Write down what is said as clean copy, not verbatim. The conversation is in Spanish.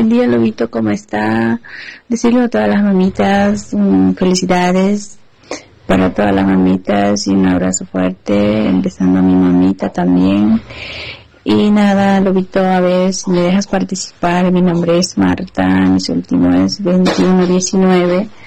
buen día, Lobito, ¿cómo está? Decirle a todas las mamitas, felicidades para todas las mamitas y un abrazo fuerte, empezando a mi mamita también. Y nada, Lobito, a ver si me dejas participar. Mi nombre es Marta, mi último es 2119.